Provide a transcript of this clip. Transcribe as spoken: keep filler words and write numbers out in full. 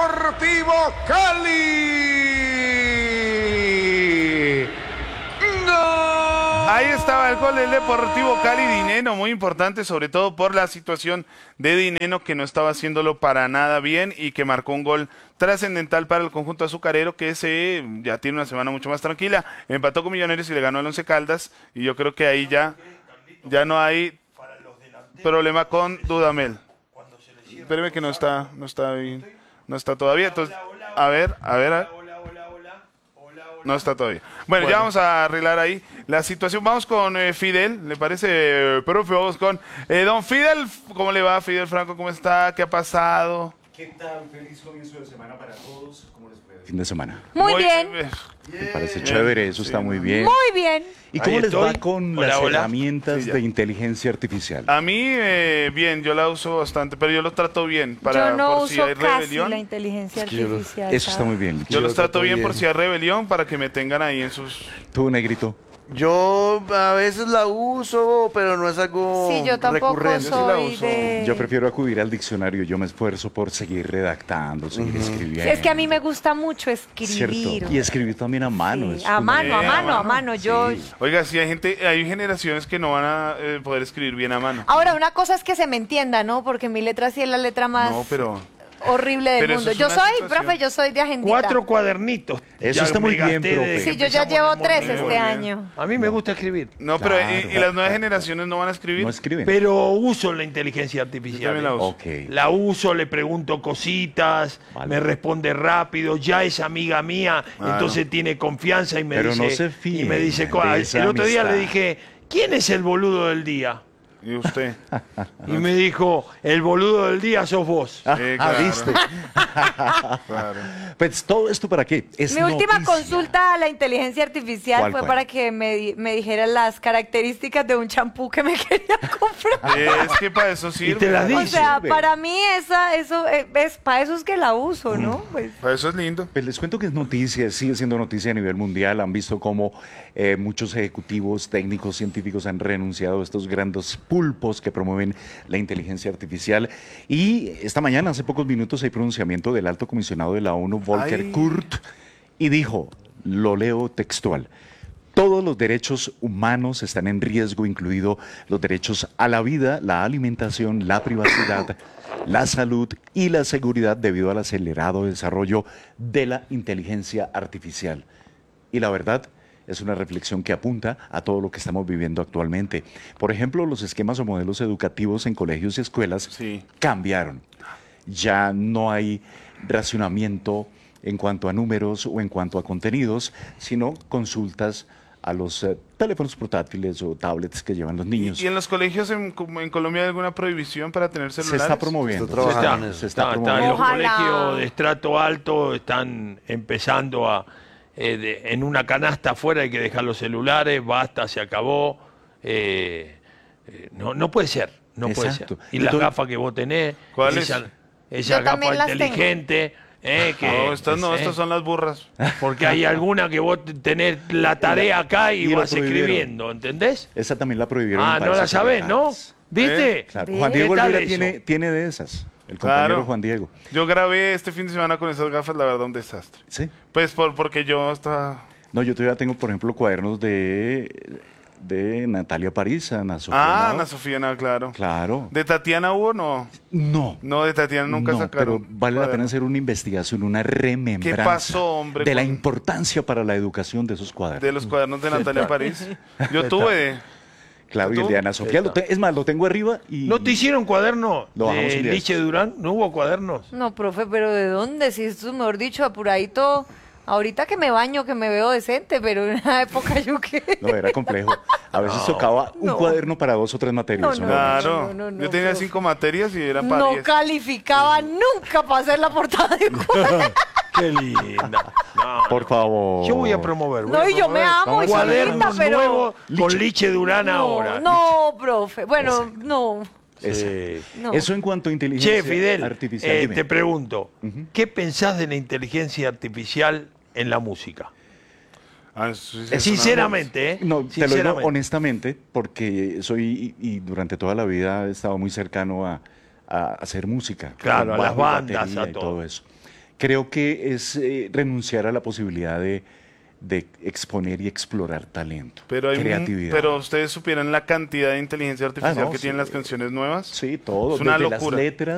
Deportivo Cali. ¡Gol! Ahí estaba el gol del Deportivo Cali. Dineno, muy importante, sobre todo por la situación de Dineno, que no estaba haciéndolo para nada bien y que marcó un gol trascendental para el conjunto azucarero, que se ya tiene una semana mucho más tranquila. Empató con Millonarios y le ganó al Once Caldas, y yo creo que ahí ya, ya no hay problema con Dudamel. Espéreme que no está, no está bien, no está todavía. Entonces, a ver, a ver, a ver. No está todavía. Bueno, bueno, ya vamos a arreglar ahí la situación. Vamos con eh, Fidel, ¿le parece, eh, profe? Vamos con eh, don Fidel. ¿Cómo le va, Fidel Franco? ¿Cómo está? ¿Qué ha pasado? ¿Qué tal? Feliz comienzo de semana para todos. ¿Cómo les fue? Fin de semana. Muy, muy bien. bien. Me parece chévere, eso sí, está muy bien. Muy bien. ¿Y cómo Ahí les estoy. va con Hola, las hola. herramientas Sí, de inteligencia artificial? A mí, eh, bien, yo la uso bastante, pero yo lo trato bien. Para, yo no por uso si hay casi rebelión. la inteligencia Es que yo lo- artificial. Eso está muy bien. Yo los trato bien, bien. por si hay rebelión, para que me tengan ahí en sus... Tú, Negrito. Yo a veces la uso, pero no es algo Sí, yo tampoco recurrente. Yo sí la soy uso. de... Yo prefiero acudir al diccionario. Yo me esfuerzo por seguir redactando, seguir escribiendo. Es que a mí me gusta mucho escribir. Cierto. Y escribir también a mano. Sí, es a una- mano, a Eh, mano, a a mano. mano. Yo... Sí. Oiga, sí, hay gente, hay generaciones que no van a eh, poder escribir bien a mano. Ahora, una cosa es que se me entienda, ¿no? Porque mi letra sí es la letra más No, pero... horrible del pero eso mundo. es Yo una soy, situación. profe, yo soy de agendita. Cuatro cuadernitos. Eso Ya está me muy bien, gasté profe. desde Sí, que yo ya empezamos llevo el tres Monte. este Muy bien. año. A mí me gusta escribir, No, pero Claro, ¿y, y las claro. nuevas generaciones no van a escribir? No escriben. pero uso la inteligencia Yo artificial. también la ¿eh? uso. Ok. La uso, le pregunto cositas, Vale. me responde rápido, ya es amiga mía, Claro. entonces tiene confianza y me Pero dice... no se fíen y me dice de co- esa el otro día le amistad. dije, ¿quién es el boludo del día? ¿Y usted? Y me dijo, el boludo del día sos vos. Ah, Sí, ah, claro. ¿viste? Claro. Pues todo esto para qué? Es Mi última noticia. consulta a la inteligencia artificial ¿Cuál, fue cuál? para que me, di- me dijera las características de un champú que me quería comprar. Es que para eso sirve. te las O dice. sea, sirve. para mí esa, eso eh, es para eso es que la uso, ¿no? Pues, Para eso es lindo. Pues les cuento que es noticia, sigue siendo noticia a nivel mundial. Han visto cómo eh, muchos ejecutivos, técnicos, científicos han renunciado a estos grandes pulpos que promueven la inteligencia artificial. Y esta mañana, hace pocos minutos, hay pronunciamiento del alto comisionado de la ONU, Volker Ay. Kurt, y dijo, lo leo textual: todos los derechos humanos están en riesgo, incluido los derechos a la vida, la alimentación, la privacidad, la salud y la seguridad debido al acelerado desarrollo de la inteligencia artificial. Y la verdad es una reflexión que apunta a todo lo que estamos viviendo actualmente. Por ejemplo, los esquemas o modelos educativos en colegios y escuelas Sí. cambiaron. Ya no hay racionamiento en cuanto a números o en cuanto a contenidos, sino consultas a los eh, teléfonos portátiles o tablets que llevan los niños. ¿Y, y en los colegios en, como en Colombia hay alguna prohibición para tener Se celulares? está promoviendo. Se Se está, está, se está está- está en promoviendo. los Ojalá. colegios de estrato alto están empezando a eh, de- en una canasta afuera hay que dejar los celulares, basta, se acabó. eh, eh, no, no puede ser, no puede ser. Exacto. Y las Entonces- gafas que vos tenés, ¿Cuáles? esa, esa Yo también gafa las tengo. inteligente, eh, que, No, estas no, eh, estas son las burras. porque hay alguna que vos tenés la tarea acá y, Y lo vas prohibieron. escribiendo, ¿entendés? Esa también la prohibieron. Ah, me no parece la que sabés, de ¿no? antes. ¿Viste? Claro. Ve. Juan Diego ¿Qué tal Olvera eso? tiene, tiene de esas. El compañero Claro. Juan Diego. Yo grabé este fin de semana con esas gafas, la verdad, un desastre. Sí. Pues por, porque yo estaba... No, yo todavía tengo, por ejemplo, cuadernos de, de Natalia París, Ana Sofía. Ah, Henao. Ana Sofía, no, claro. Claro. ¿De Tatiana hubo no? No. No, de Tatiana nunca no, sacaron. pero vale la pena cuaderno. hacer una investigación, una remembranza. ¿Qué pasó, hombre, De la con- importancia para la educación de esos cuadernos. De los cuadernos de Natalia París. Yo tuve... Claro, y el ¿Tú? de Ana Sofía. Lo te- es más, lo tengo arriba y... ¿No te hicieron cuaderno Lo bajamos de un día. Liche Durán? ¿No hubo cuadernos? no, profe, pero ¿de dónde? Si esto, mejor dicho, apuradito. Ahorita que me baño, que me veo decente, pero en una época yo qué. No, era complejo. A veces tocaba un No. cuaderno para dos o tres materias. No, ¿no? no. Claro. no, no, Yo tenía profe. cinco materias y eran para No diez. calificaba nunca para hacer la portada de un cuaderno. Qué linda. No, Por favor. yo voy a promover. voy No, a y yo me promover amo, y soy cuadernos linda, pero- nuevos con Liche Durán ahora. No, no, profe. Bueno, no. Esa. Sí. no. Eso en cuanto a inteligencia Che, Fidel, artificial. eh, dime. te pregunto, ¿qué pensás de la inteligencia artificial en la música? Ah, eso sí es una- Sinceramente, ¿eh? No, te lo digo Sinceramente. honestamente, porque soy y, y durante toda la vida he estado muy cercano a, a hacer música. Claro, a Bajo las y bandas, batería a y todo. todo eso. creo que es eh, renunciar a la posibilidad de, de exponer y explorar talento, Pero, hay, creatividad. pero ustedes supieran la cantidad de inteligencia artificial Ah, no, que sí. tienen las canciones nuevas. Sí, todo, Es una desde las locura. letras.